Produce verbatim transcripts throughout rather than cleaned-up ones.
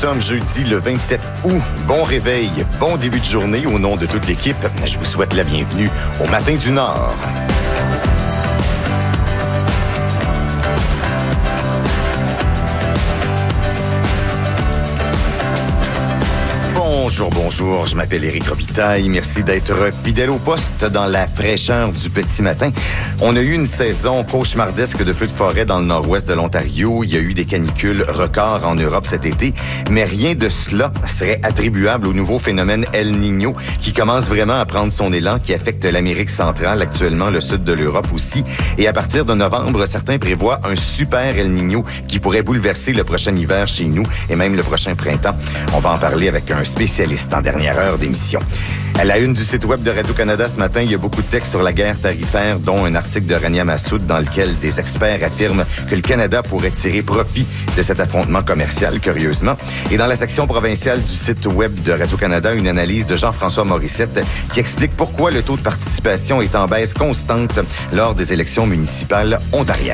sommes jeudi le vingt-sept août. Bon réveil, bon début de journée. Au nom de toute l'équipe, je vous souhaite la bienvenue au Matin du Nord. Bonjour, bonjour, je m'appelle Éric Robitaille. Merci d'être fidèle au poste dans la fraîcheur du petit matin. On a eu une saison cauchemardesque de feux de forêt dans le nord-ouest de l'Ontario. Il y a eu des canicules records en Europe cet été, mais rien de cela serait attribuable au nouveau phénomène El Niño qui commence vraiment à prendre son élan, qui affecte l'Amérique centrale, actuellement le sud de l'Europe aussi. Et à partir de novembre, certains prévoient un super El Niño qui pourrait bouleverser le prochain hiver chez nous et même le prochain printemps. On va en parler avec un spécialiste en dernière heure d'émission. À la une du site web de Radio-Canada ce matin, il y a beaucoup de textes sur la guerre tarifaire, dont un article de Rania Massoud dans lequel des experts affirment que le Canada pourrait tirer profit de cet affrontement commercial, curieusement. Et dans la section provinciale du site web de Radio-Canada, une analyse de Jean-François Morissette qui explique pourquoi le taux de participation est en baisse constante lors des élections municipales ontariennes.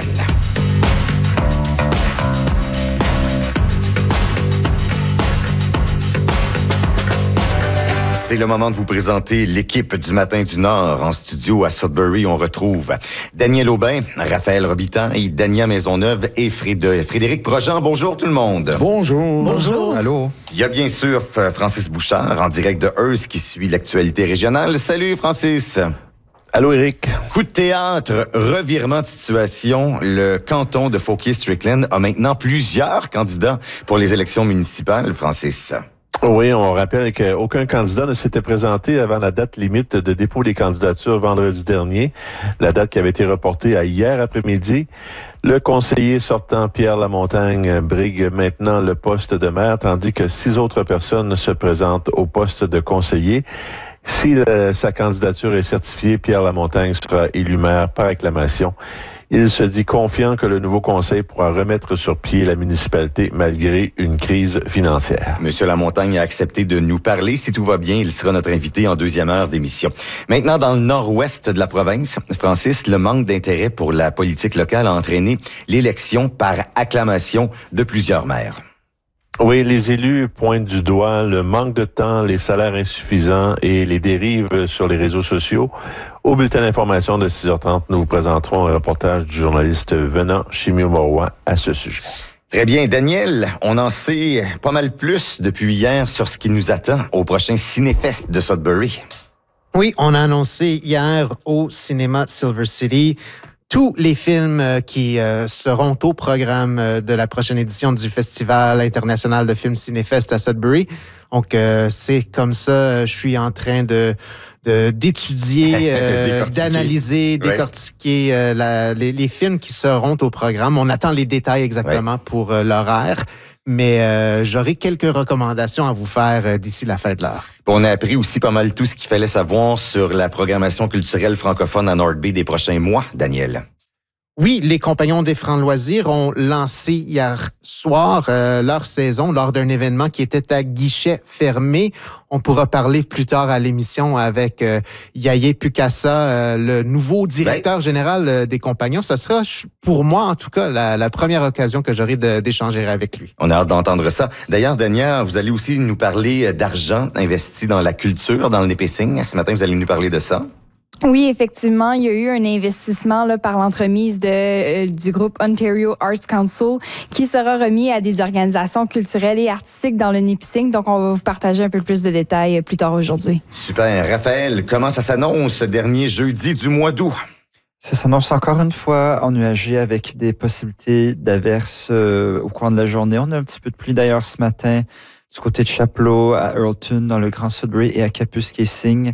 C'est le moment de vous présenter l'équipe du Matin du Nord. En studio à Sudbury, on retrouve Daniel Aubin, Raphaël Robitaille, Dania Maisonneuve et Frédéric Projean. Bonjour tout le monde. Bonjour. Bonjour. Allô. Il y a bien sûr Francis Bouchard en direct de Hearst qui suit l'actualité régionale. Salut Francis. Allô, Éric. Coup de théâtre, revirement de situation. Le canton de Fauquier-Strickland a maintenant plusieurs candidats pour les élections municipales, Francis. Oui, on rappelle qu'aucun candidat ne s'était présenté avant la date limite de dépôt des candidatures vendredi dernier, la date qui avait été reportée à hier après-midi. Le conseiller sortant Pierre Lamontagne brigue maintenant le poste de maire, tandis que six autres personnes se présentent au poste de conseiller. Si euh, sa candidature est certifiée, Pierre Lamontagne sera élu maire par acclamation. Il se dit confiant que le nouveau conseil pourra remettre sur pied la municipalité malgré une crise financière. Monsieur Lamontagne a accepté de nous parler. Si tout va bien, il sera notre invité en deuxième heure d'émission. Maintenant, dans le nord-ouest de la province, Francis, le manque d'intérêt pour la politique locale a entraîné l'élection par acclamation de plusieurs maires. Oui, les élus pointent du doigt le manque de temps, les salaires insuffisants et les dérives sur les réseaux sociaux. Au bulletin d'information de six heures trente, nous vous présenterons un reportage du journaliste Venant Chimio-Morois à ce sujet. Très bien. Daniel, on en sait pas mal plus depuis hier sur ce qui nous attend au prochain Cinéfest de Sudbury. Oui, on a annoncé hier au cinéma Silver City tous les films qui euh, seront au programme de la prochaine édition du Festival international de films Cinéfest à Sudbury. Donc, euh, c'est comme ça, je suis en train de, de d'étudier, euh, d'analyser, décortiquer euh, la, les, les films qui seront au programme. On attend les détails exactement ouais. pour euh, l'horaire, mais euh, j'aurai quelques recommandations à vous faire euh, d'ici la fin de l'heure. On a appris aussi pas mal tout ce qu'il fallait savoir sur la programmation culturelle francophone à North Bay des prochains mois, Daniel. Oui, les Compagnons des Francs Loisirs ont lancé hier soir euh, leur saison lors d'un événement qui était à guichet fermé. On pourra parler plus tard à l'émission avec euh, Yaye Pukasa, euh, le nouveau directeur ben, général euh, des Compagnons. Ça sera, pour moi en tout cas, la, la première occasion que j'aurai de, d'échanger avec lui. On a hâte d'entendre ça. D'ailleurs, Dania, vous allez aussi nous parler d'argent investi dans la culture, dans le Nipissing. Ce matin, vous allez nous parler de ça. Oui, effectivement, il y a eu un investissement là, par l'entremise de, euh, du groupe Ontario Arts Council qui sera remis à des organisations culturelles et artistiques dans le Nipissing. Donc, on va vous partager un peu plus de détails plus tard aujourd'hui. Super. Raphaël, comment ça s'annonce ce dernier jeudi du mois d'août? Ça s'annonce encore une fois ennuagé avec des possibilités d'averses euh, au cours de la journée. On a un petit peu de pluie d'ailleurs ce matin du côté de Chapleau, à Earlton, dans le Grand Sudbury et à Kapuskasing.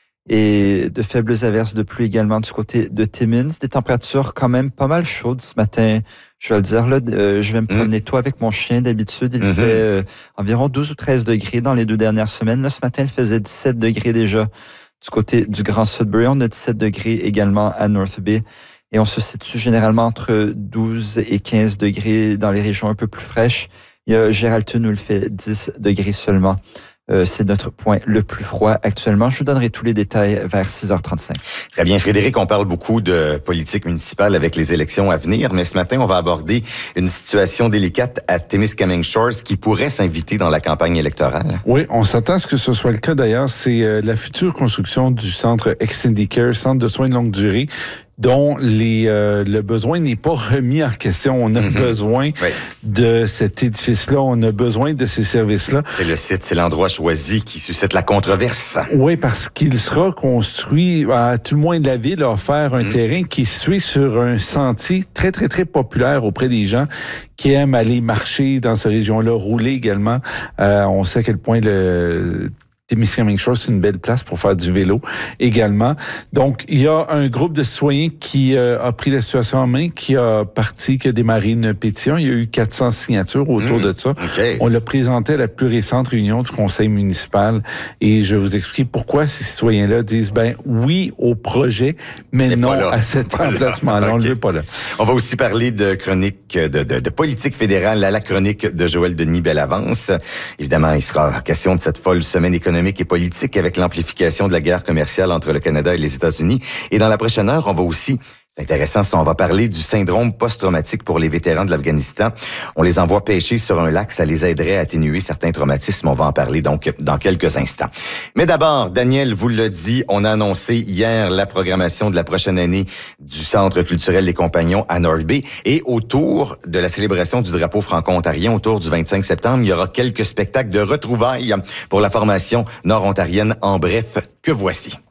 Et de faibles averses de pluie également du côté de Timmins. Des températures quand même pas mal chaudes ce matin. Je vais le dire, là, euh, je vais me promener mmh. tôt avec mon chien. D'habitude, il mmh. fait euh, environ douze ou treize degrés dans les deux dernières semaines. Là, ce matin, il faisait dix-sept degrés déjà du côté du Grand Sudbury. On a dix-sept degrés également à North Bay. Et on se situe généralement entre douze et quinze degrés dans les régions un peu plus fraîches. Il y a Geraldton où il fait dix degrés seulement. Euh, c'est notre point le plus froid actuellement. Je vous donnerai tous les détails vers six heures trente-cinq. Très bien, Frédéric, on parle beaucoup de politique municipale avec les élections à venir, mais ce matin, on va aborder une situation délicate à Témiscamingue Shores qui pourrait s'inviter dans la campagne électorale. Oui, on s'attend à ce que ce soit le cas d'ailleurs. C'est euh, la future construction du centre Extendicare, centre de soins de longue durée, dont les, euh, le besoin n'est pas remis en question. On a mm-hmm. besoin oui. de cet édifice-là, on a besoin de ces services-là. C'est le site, c'est l'endroit choisi qui suscite la controverse. Oui, parce qu'il sera construit, à tout le moins de la ville, a offert un mm-hmm. terrain qui est situé sur un sentier très, très, très populaire auprès des gens qui aiment aller marcher dans cette région-là, rouler également. Euh, on sait à quel point le Témiscamingue Shores, c'est une belle place pour faire du vélo également. Donc, il y a un groupe de citoyens qui euh, a pris la situation en main, qui a parti, qui a démarré une pétition. Il y a eu quatre cents signatures autour mmh, de ça. Okay. On l'a présenté à la plus récente réunion du conseil municipal et je vais vous expliquer pourquoi ces citoyens-là disent, ben oui au projet, mais, mais non à cet emplacement-là. Okay. On ne le veut pas là. On va aussi parler de chronique, de, de, de politique fédérale à la chronique de Joël Denis Bellavance. Évidemment, il sera question de cette folle semaine économique et politique avec l'amplification de la guerre commerciale entre le Canada et les États-Unis. Et dans la prochaine heure, on va aussi, c'est intéressant, on va parler du syndrome post-traumatique pour les vétérans de l'Afghanistan. On les envoie pêcher sur un lac, ça les aiderait à atténuer certains traumatismes. On va en parler donc dans quelques instants. Mais d'abord, Daniel vous l'a dit, on a annoncé hier la programmation de la prochaine année du Centre culturel des Compagnons à North Bay. Et autour de la célébration du drapeau franco-ontarien, autour du vingt-cinq septembre, il y aura quelques spectacles de retrouvailles pour la formation nord-ontarienne. En bref, que voici.